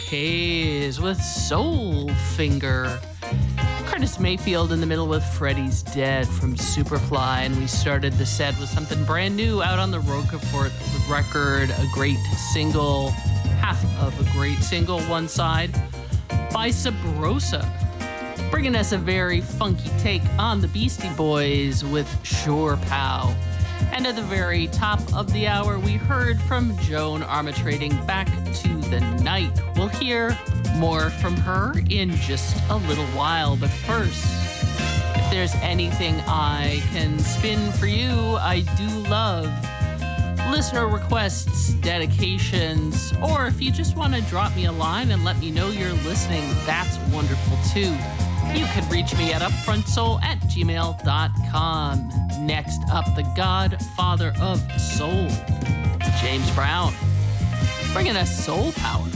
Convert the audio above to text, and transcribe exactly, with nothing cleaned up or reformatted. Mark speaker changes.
Speaker 1: Hayes with Soul Finger. Curtis Mayfield in the middle with Freddy's Dead from Superfly. And we started the set with something brand new out on the Roquefort record, a great single, half of a great single, one side, by Sabrosa, bringing us a very funky take on the Beastie Boys with Shore Pow. And at the very top of the hour, we heard from Joan Armatrading, Back to the Night. We'll hear more from her in just a little while. But first, if there's anything I can spin for you, I do love listener requests, dedications, or if you just want to drop me a line and let me know you're listening, that's wonderful too. You can reach me at upfrontsoul at gmail dot com. Next up, the godfather of soul, James Brown, bringing us Soul Power.